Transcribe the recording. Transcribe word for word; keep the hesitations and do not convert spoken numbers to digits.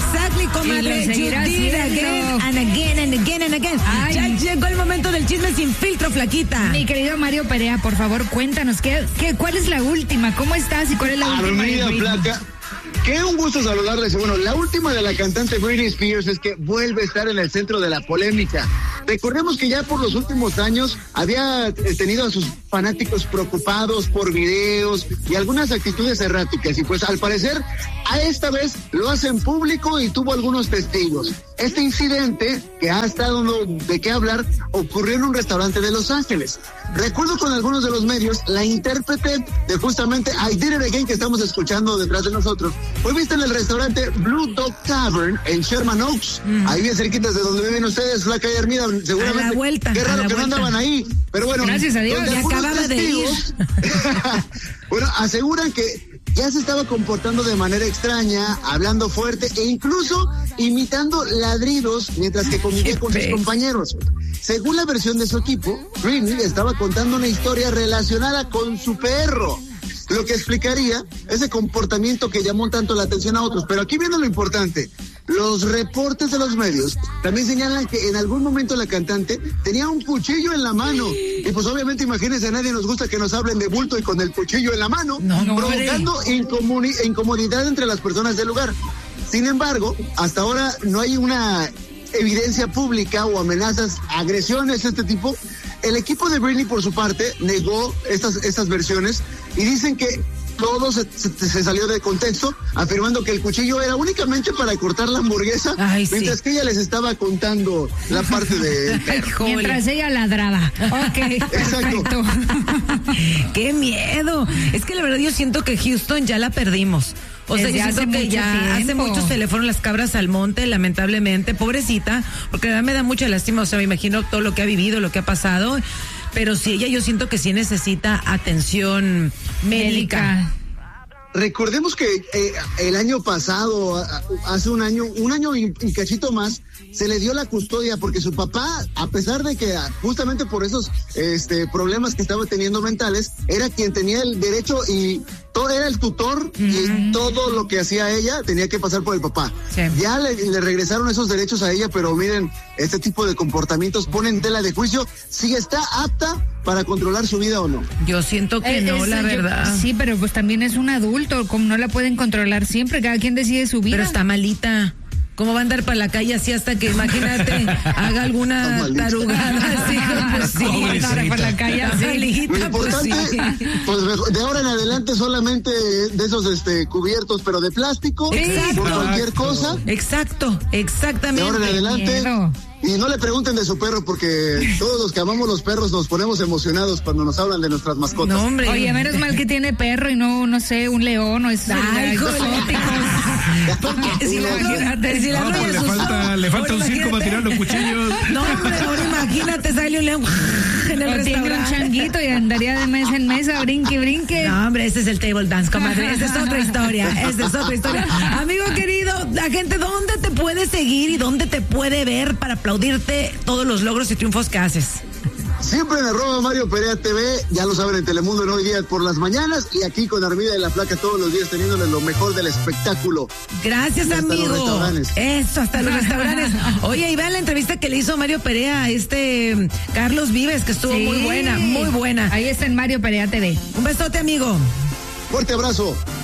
Exactly, comadre. You did again and again and again and again. Ay. Ya llegó el momento del chisme sin filtro, flaquita. Mi querido Mario Perea, por favor, cuéntanos, ¿qué, qué, ¿cuál es la última? ¿Cómo estás y cuál es la última? Armida, flaca. Qué un gusto saludarles. Bueno, la última de la cantante Britney Spears es que vuelve a estar en el centro de la polémica. Recordemos que ya por los últimos años había tenido a sus fanáticos preocupados por videos y algunas actitudes erráticas, y pues al parecer a esta vez lo hace en público y tuvo algunos testigos. Este incidente, que ha estado de qué hablar, ocurrió en un restaurante de Los Ángeles. Recuerdo con algunos de los medios, la intérprete de justamente I Did It Again, que estamos escuchando detrás de nosotros, fue vista en el restaurante Blue Dog Tavern en Sherman Oaks, mm. ahí bien cerquitas de donde viven ustedes, Flaca y Armida, seguramente. A la vuelta. Qué raro que vuelta. no andaban ahí, pero bueno. Gracias a Dios, ya acababa de ir. Bueno, aseguran que ya se estaba comportando de manera extraña, hablando fuerte e incluso imitando ladridos mientras que convivía con sus compañeros. Según la versión de su equipo, Britney estaba contando una historia relacionada con su perro, lo que explicaría ese comportamiento que llamó tanto la atención a otros. Pero aquí viene lo importante. Los reportes de los medios también señalan que en algún momento la cantante tenía un cuchillo en la mano. Y pues obviamente, imagínense, a nadie nos gusta que nos hablen de bulto y con el cuchillo en la mano, no, no, provocando incomuni- incomodidad entre las personas del lugar. Sin embargo, hasta ahora no hay una evidencia pública o amenazas, agresiones de este tipo. El equipo de Britney, por su parte, negó estas, estas versiones y dicen que todo se, se, se salió de contexto, afirmando que el cuchillo era únicamente para cortar la hamburguesa, Ay, mientras sí. que ella les estaba contando la parte de... Mientras ella ladraba. Ok, exacto. ¡Qué miedo! Es que la verdad yo siento que Houston ya la perdimos. O sea, yo siento que ya tiempo. hace mucho se le fueron las cabras al monte, lamentablemente, pobrecita, porque la verdad me da mucha lástima, o sea, me imagino todo lo que ha vivido, lo que ha pasado, pero sí, ella yo siento que sí necesita atención médica. médica. Recordemos que eh, el año pasado, hace un año, un año y, y cachito más, se le dio la custodia porque su papá, a pesar de que justamente por esos este, problemas que estaba teniendo mentales, era quien tenía el derecho y todo era el tutor, uh-huh. y todo lo que hacía ella tenía que pasar por el papá. Sí. Ya le, le regresaron esos derechos a ella, pero miren, este tipo de comportamientos ponen tela de juicio si está apta para controlar su vida o no. Yo siento que eh, no, la verdad. Yo, sí, pero pues también es un adulto, como no la pueden controlar siempre, cada quien decide su vida. Pero está malita. ¿Cómo va a andar para la calle así hasta que, imagínate, haga alguna tarugada? Así, pues sí, andar para la calle así, hijita, lo importante, pues, sí. pues de ahora en adelante solamente de esos este cubiertos, pero de plástico, exacto, por cualquier cosa. Exacto, exactamente. De ahora en adelante. Miedo. Y no le pregunten de su perro, porque todos los que amamos los perros nos ponemos emocionados cuando nos hablan de nuestras mascotas. No, hombre. Oye, menos mal que tiene perro y no, no sé, un león o es Ay, porque si la imagínate, si la no, pues le falta, le falta un circo para tirar los cuchillos. No, hombre, ahora imagínate, sale un león en el o tiene un changuito y andaría de mes en mes a brinque, brinque. No, hombre, ese es el table dance, comadre. Esa es otra historia, esa es otra historia. Amigo querido, la gente, ¿dónde te puede seguir y dónde te puede ver para aplaudirte todos los logros y triunfos que haces? Siempre en arroba Mario Perea T V, ya lo saben, en Telemundo en Hoy Día por las mañanas y aquí con Armida de la Flaca todos los días teniéndoles lo mejor del espectáculo. Gracias, hasta amigo. Los Eso, hasta los restaurantes. Oye, y vean la entrevista que le hizo Mario Perea a este Carlos Vives, que estuvo sí. muy buena, muy buena. Ahí está en Mario Perea T V. Un besote, amigo. Fuerte abrazo.